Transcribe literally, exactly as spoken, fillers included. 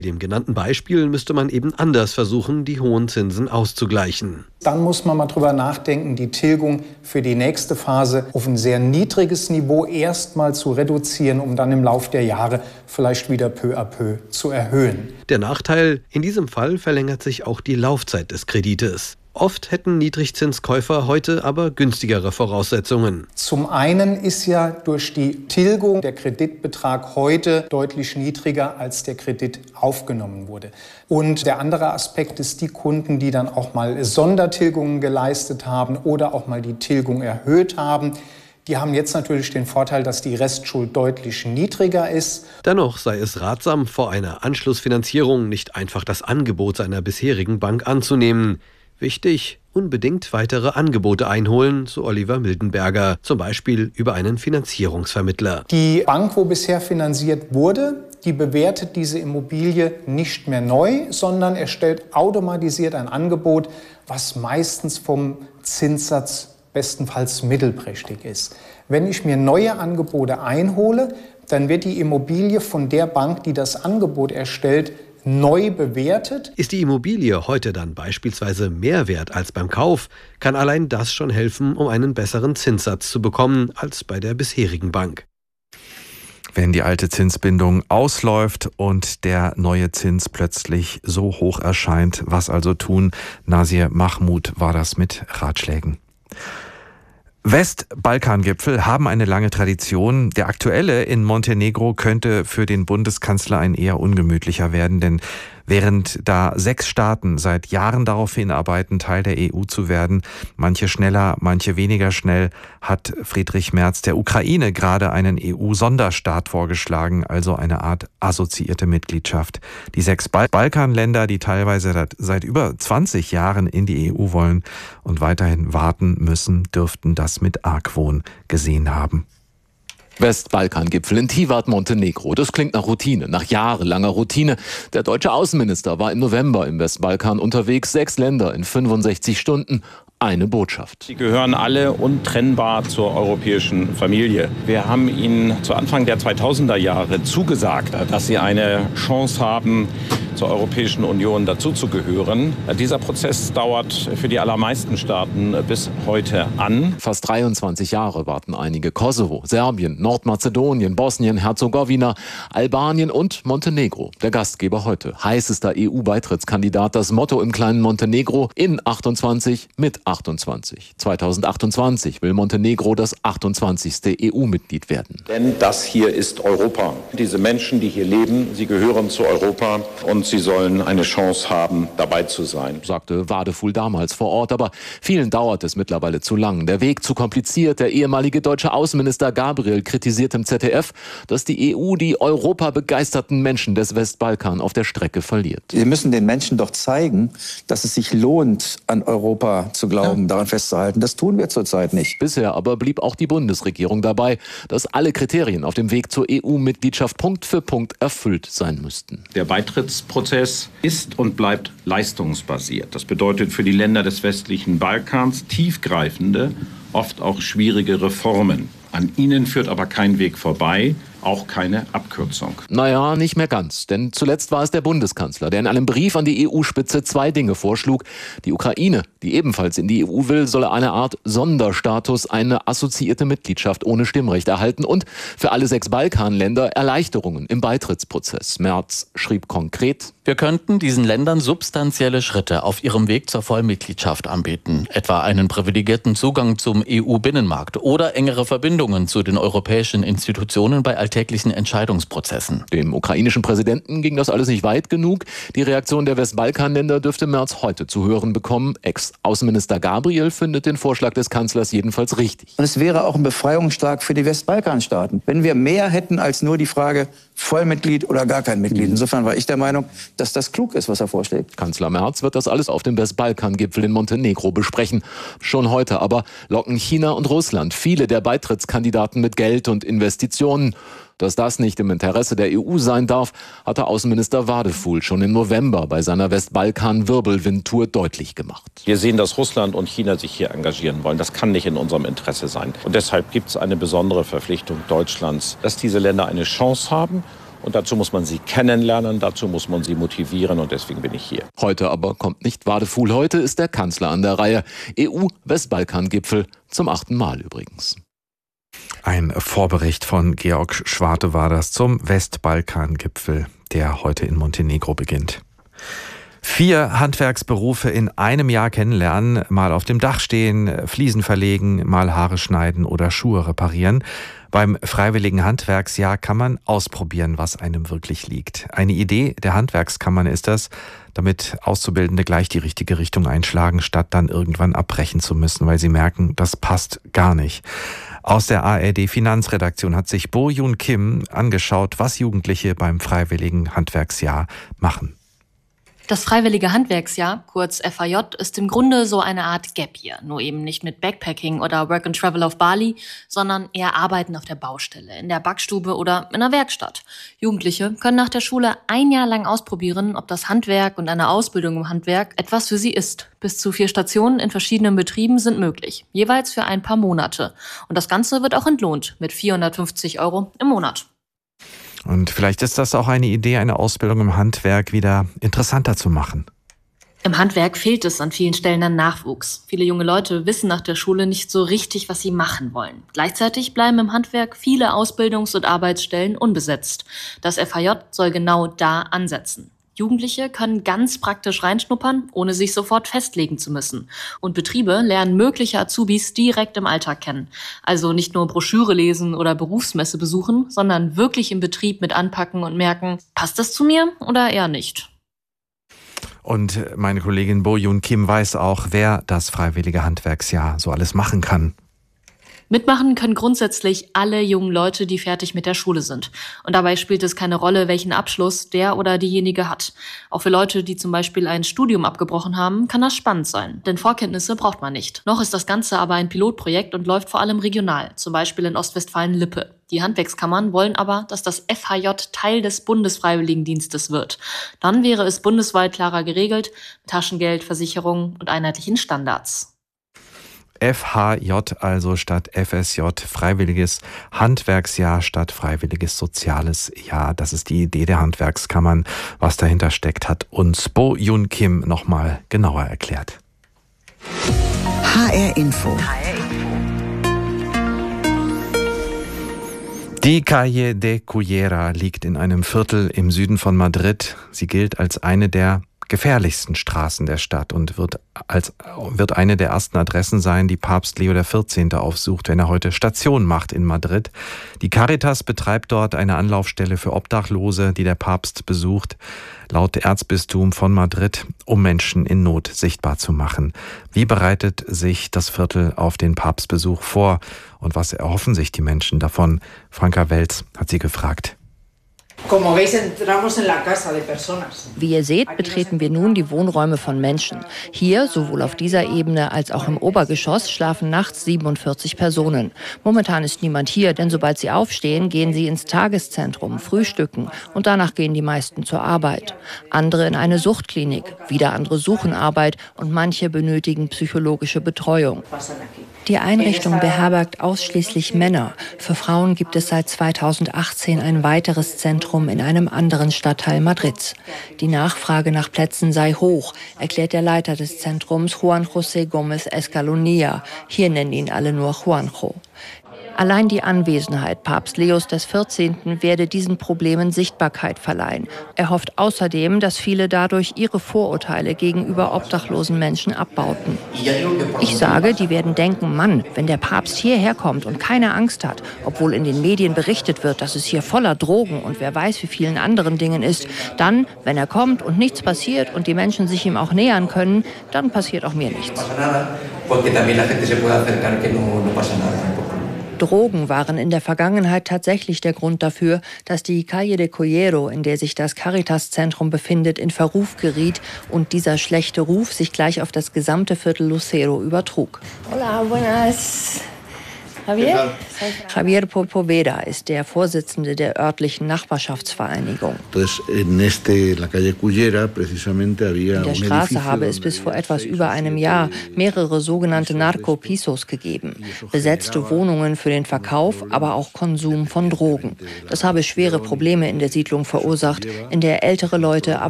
Dem genannten Beispiel müsste man eben anders versuchen, die hohen Zinsen auszugleichen. Dann muss man mal drüber nachdenken, die Tilgung für die nächste Phase auf ein sehr niedriges Niveau erstmal zu reduzieren, um dann im Laufe der Jahre vielleicht wieder peu à peu zu erhöhen. Der Nachteil: In diesem Fall verlängert sich auch die Laufzeit des Kredites. Oft hätten Niedrigzinskäufer heute aber günstigere Voraussetzungen. Zum einen ist ja durch die Tilgung der Kreditbetrag heute deutlich niedriger, als der Kredit aufgenommen wurde. Und der andere Aspekt ist, die Kunden, die dann auch mal Sondertilgungen geleistet haben oder auch mal die Tilgung erhöht haben, die haben jetzt natürlich den Vorteil, dass die Restschuld deutlich niedriger ist. Dennoch sei es ratsam, vor einer Anschlussfinanzierung nicht einfach das Angebot seiner bisherigen Bank anzunehmen. Wichtig: unbedingt weitere Angebote einholen, so Oliver Mildenberger, zum Beispiel über einen Finanzierungsvermittler. Die Bank, wo bisher finanziert wurde, die bewertet diese Immobilie nicht mehr neu, sondern erstellt automatisiert ein Angebot, was meistens vom Zinssatz bestenfalls mittelprächtig ist. Wenn ich mir neue Angebote einhole, dann wird die Immobilie von der Bank, die das Angebot erstellt, neu bewertet. Ist die Immobilie heute dann beispielsweise mehr wert als beim Kauf, kann allein das schon helfen, um einen besseren Zinssatz zu bekommen als bei der bisherigen Bank. Wenn die alte Zinsbindung ausläuft und der neue Zins plötzlich so hoch erscheint, was also tun? Nasir Mahmoud war das mit Ratschlägen. Westbalkangipfel haben eine lange Tradition. Der aktuelle in Montenegro könnte für den Bundeskanzler ein eher ungemütlicher werden, denn während da sechs Staaten seit Jahren darauf hinarbeiten, Teil der E U zu werden, manche schneller, manche weniger schnell, hat Friedrich Merz der Ukraine gerade einen E U-Sonderstaat vorgeschlagen, also eine Art assoziierte Mitgliedschaft. Die sechs Bal- Balkanländer, die teilweise seit über zwanzig Jahren in die E U wollen und weiterhin warten müssen, dürften das mit Argwohn gesehen haben. Westbalkangipfel in Tivat, Montenegro. Das klingt nach Routine, nach jahrelanger Routine. Der deutsche Außenminister war im November im Westbalkan unterwegs. Sechs Länder in fünfundsechzig Stunden. Eine Botschaft. Sie gehören alle untrennbar zur europäischen Familie. Wir haben Ihnen zu Anfang der zweitausender Jahre zugesagt, dass Sie eine Chance haben, zur Europäischen Union dazuzugehören. Dieser Prozess dauert für die allermeisten Staaten bis heute an. Fast dreiundzwanzig Jahre warten einige. Kosovo, Serbien, Nordmazedonien, Bosnien, Herzegowina, Albanien und Montenegro. Der Gastgeber heute. Heißester E U-Beitrittskandidat. Das Motto im kleinen Montenegro: in achtundzwanzig mit achtundzwanzig. zweitausendachtundzwanzig will Montenegro das achtundzwanzigste E U-Mitglied werden. Denn das hier ist Europa. Diese Menschen, die hier leben, sie gehören zu Europa und sie sollen eine Chance haben, dabei zu sein, sagte Wadefuhl damals vor Ort. Aber vielen dauert es mittlerweile zu lang. Der Weg zu kompliziert. Der ehemalige deutsche Außenminister Gabriel kritisiert im Z D F, dass die E U die europabegeisterten Menschen des Westbalkan auf der Strecke verliert. Wir müssen den Menschen doch zeigen, dass es sich lohnt, an Europa zu glauben, ja. daran festzuhalten. Das tun wir zurzeit nicht. Bisher aber blieb auch die Bundesregierung dabei, dass alle Kriterien auf dem Weg zur E U-Mitgliedschaft Punkt für Punkt erfüllt sein müssten. Der Beitrittsprozess ist und bleibt leistungsbasiert. Das bedeutet für die Länder des westlichen Balkans tiefgreifende, oft auch schwierige Reformen. An ihnen führt aber kein Weg vorbei, auch keine Abkürzung. Naja, nicht mehr ganz. Denn zuletzt war es der Bundeskanzler, der in einem Brief an die E U-Spitze zwei Dinge vorschlug. Die Ukraine, die ebenfalls in die E U will, solle eine Art Sonderstatus, eine assoziierte Mitgliedschaft ohne Stimmrecht erhalten und für alle sechs Balkanländer Erleichterungen im Beitrittsprozess. Merz schrieb konkret: Wir könnten diesen Ländern substanzielle Schritte auf ihrem Weg zur Vollmitgliedschaft anbieten, etwa einen privilegierten Zugang zum E U-Binnenmarkt oder engere Verbindungen zu den europäischen Institutionen bei alltäglichen Entscheidungsprozessen. Dem ukrainischen Präsidenten ging das alles nicht weit genug. Die Reaktion der Westbalkanländer dürfte Merz heute zu hören bekommen. Ex-Außenminister Gabriel findet den Vorschlag des Kanzlers jedenfalls richtig. Und es wäre auch ein Befreiungsschlag für die Westbalkanstaaten, wenn wir mehr hätten als nur die Frage Vollmitglied oder gar kein Mitglied. Insofern war ich der Meinung, dass das klug ist, was er vorschlägt. Kanzler Merz wird das alles auf dem Westbalkan-Gipfel in Montenegro besprechen. Schon heute aber locken China und Russland viele der Beitrittskandidaten mit Geld und Investitionen. Dass das nicht im Interesse der E U sein darf, hatte Außenminister Wadefuhl schon im November bei seiner Westbalkan-Wirbelwind-Tour deutlich gemacht. Wir sehen, dass Russland und China sich hier engagieren wollen. Das kann nicht in unserem Interesse sein. Und deshalb gibt es eine besondere Verpflichtung Deutschlands, dass diese Länder eine Chance haben Und dazu muss man sie kennenlernen, dazu muss man sie motivieren und deswegen bin ich hier. Heute aber kommt nicht Wadefuhl, heute ist der Kanzler an der Reihe. E U-Westbalkan-Gipfel zum achten Mal übrigens. Ein Vorbericht von Georg Schwarte war das zum Westbalkan-Gipfel, der heute in Montenegro beginnt. Vier Handwerksberufe in einem Jahr kennenlernen, mal auf dem Dach stehen, Fliesen verlegen, mal Haare schneiden oder Schuhe reparieren. Beim Freiwilligen Handwerksjahr kann man ausprobieren, was einem wirklich liegt. Eine Idee der Handwerkskammern ist das, damit Auszubildende gleich die richtige Richtung einschlagen, statt dann irgendwann abbrechen zu müssen, weil sie merken, das passt gar nicht. Aus der A R D Finanzredaktion hat sich Bo Yoon Kim angeschaut, was Jugendliche beim Freiwilligen Handwerksjahr machen. Das Freiwillige Handwerksjahr, kurz F H J, ist im Grunde so eine Art Gap Year, nur eben nicht mit Backpacking oder Work and Travel auf Bali, sondern eher Arbeiten auf der Baustelle, in der Backstube oder in der Werkstatt. Jugendliche können nach der Schule ein Jahr lang ausprobieren, ob das Handwerk und eine Ausbildung im Handwerk etwas für sie ist. Bis zu vier Stationen in verschiedenen Betrieben sind möglich, jeweils für ein paar Monate. Und das Ganze wird auch entlohnt mit vierhundertfünfzig Euro im Monat. Und vielleicht ist das auch eine Idee, eine Ausbildung im Handwerk wieder interessanter zu machen. Im Handwerk fehlt es an vielen Stellen an Nachwuchs. Viele junge Leute wissen nach der Schule nicht so richtig, was sie machen wollen. Gleichzeitig bleiben im Handwerk viele Ausbildungs- und Arbeitsstellen unbesetzt. Das F H J soll genau da ansetzen. Jugendliche können ganz praktisch reinschnuppern, ohne sich sofort festlegen zu müssen. Und Betriebe lernen mögliche Azubis direkt im Alltag kennen. Also nicht nur Broschüre lesen oder Berufsmesse besuchen, sondern wirklich im Betrieb mit anpacken und merken, passt das zu mir oder eher nicht? Und meine Kollegin Bo Yoon Kim weiß auch, wer das Freiwillige Handwerksjahr so alles machen kann. Mitmachen können grundsätzlich alle jungen Leute, die fertig mit der Schule sind. Und dabei spielt es keine Rolle, welchen Abschluss der oder diejenige hat. Auch für Leute, die zum Beispiel ein Studium abgebrochen haben, kann das spannend sein. Denn Vorkenntnisse braucht man nicht. Noch ist das Ganze aber ein Pilotprojekt und läuft vor allem regional, zum Beispiel in Ostwestfalen-Lippe. Die Handwerkskammern wollen aber, dass das F H J Teil des Bundesfreiwilligendienstes wird. Dann wäre es bundesweit klarer geregelt, mit Taschengeld, Versicherungen und einheitlichen Standards. F H J also statt F S J, Freiwilliges Handwerksjahr statt Freiwilliges Soziales Jahr. Das ist die Idee der Handwerkskammern. Was dahinter steckt, hat uns Bo Yoon Kim nochmal genauer erklärt. H R Info. Die Calle de Cullera liegt in einem Viertel im Süden von Madrid. Sie gilt als eine der gefährlichsten Straßen der Stadt und wird als wird eine der ersten Adressen sein, die Papst Leo der vierzehnte aufsucht, wenn er heute Station macht in Madrid. Die Caritas betreibt dort eine Anlaufstelle für Obdachlose, die der Papst besucht, laut Erzbistum von Madrid, um Menschen in Not sichtbar zu machen. Wie bereitet sich das Viertel auf den Papstbesuch vor und was erhoffen sich die Menschen davon? Franka Welz hat sie gefragt. Wie ihr seht, betreten wir nun die Wohnräume von Menschen. Hier, sowohl auf dieser Ebene als auch im Obergeschoss, schlafen nachts siebenundvierzig Personen. Momentan ist niemand hier, denn sobald sie aufstehen, gehen sie ins Tageszentrum, frühstücken und danach gehen die meisten zur Arbeit. Andere in eine Suchtklinik, wieder andere suchen Arbeit und manche benötigen psychologische Betreuung. Die Einrichtung beherbergt ausschließlich Männer. Für Frauen gibt es seit zweitausendachtzehn ein weiteres Zentrum in einem anderen Stadtteil Madrids. Die Nachfrage nach Plätzen sei hoch, erklärt der Leiter des Zentrums Juan José Gómez Escalonilla. Hier nennen ihn alle nur Juanjo. Allein die Anwesenheit Papst Leos des vierzehnten werde diesen Problemen Sichtbarkeit verleihen. Er hofft außerdem, dass viele dadurch ihre Vorurteile gegenüber obdachlosen Menschen abbauten. Ich sage, die werden denken, Mann, wenn der Papst hierher kommt und keine Angst hat, obwohl in den Medien berichtet wird, dass es hier voller Drogen und wer weiß wie vielen anderen Dingen ist, dann, wenn er kommt und nichts passiert und die Menschen sich ihm auch nähern können, dann passiert auch mir nichts. Drogen waren in der Vergangenheit tatsächlich der Grund dafür, dass die Calle de Cullera, in der sich das Caritas-Zentrum befindet, in Verruf geriet und dieser schlechte Ruf sich gleich auf das gesamte Viertel Lucero übertrug. Hola, buenas. Javier? Javier Poveda ist der Vorsitzende der örtlichen Nachbarschaftsvereinigung. In der Straße habe es bis vor etwas über einem Jahr mehrere sogenannte Narcopisos gegeben. Besetzte Wohnungen für den Verkauf, aber auch Konsum von Drogen. Das habe schwere Probleme in der Siedlung verursacht, in der ältere Leute